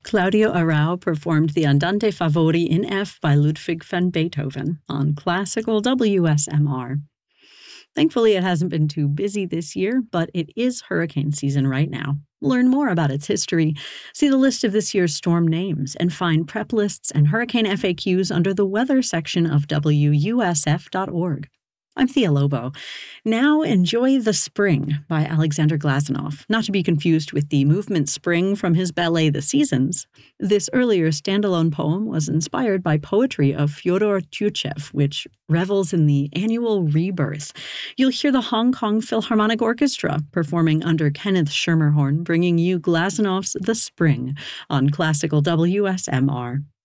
Claudio Arrau performed the Andante Favori in F by Ludwig van Beethoven on classical WSMR. Thankfully, it hasn't been too busy this year, but it is hurricane season right now. Learn more about its history, see the list of this year's storm names, and find prep lists and hurricane FAQs under the weather section of WUSF.org. I'm Thea Lobo. Now enjoy The Spring by Alexander Glazunov, not to be confused with the movement Spring from his ballet The Seasons. This earlier standalone poem was inspired by poetry of Fyodor Tyutchev, which revels in the annual rebirth. You'll hear the Hong Kong Philharmonic Orchestra performing under Kenneth Schermerhorn, bringing you Glazunov's The Spring on classical WSMR.